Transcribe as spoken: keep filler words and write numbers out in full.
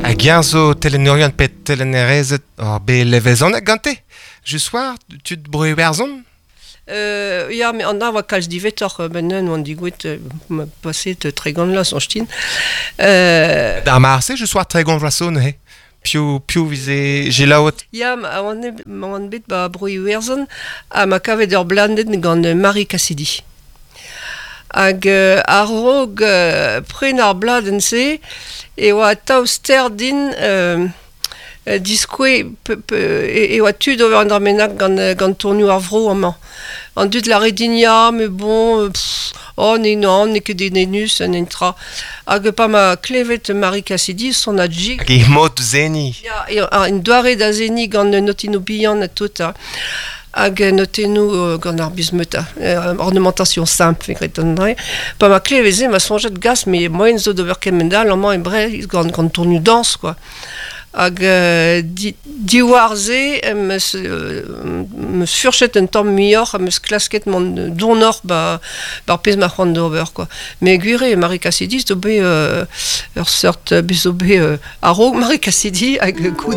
Hag-eñ zo telenurian pet telenerezet ar be levezoneg gante. Jussoir, tu te brue werzon? Euh, ja, mais an awa kalz divetor, ben an oan digouet, ma paset tregan la son stin. Euh, Dar marse, jussoir tregon vlason, he. Piou, piou vize gelaot. ja, ma oan e- ma oan bet ba brui werzon, a ma kavet ur blandet gant euh, Marie Cassidy. Hag euh, a rog euh, pren ar bladen se, e oa taoster din... Euh, Euh, diskouez e, e oa tud over an dramenak gant, euh, gant tournu ar vro amañ. An dud la redinia, me bon, euh, pff, oh, ne non, ne ket den enus, an entra. Hag pa ma klevet Marie Cassidy, son a jig. Hag e mod zeni. Ja, e, a, en doare da zeni gant euh, notino bihan a tout, ha. Hag euh, noteno euh, gant ar bismeuta. Euh, ornementation simple, fekret an dre. Pa ma kleveze, ma sonjet gas, me moen zo d'ober kemendal, an man e bre, gant, gant tournu dans, quoi. Hag euh, di, diwarze meus, euh, meus furchet un tamm muioc'h meus klasket mon donor ba, bar pez ma c'hoant d'ober, quoi. Me gwire Marie Cassidy, zo be euh, ur seurt, bez zo be euh, a rog Marie Cassidy hag gout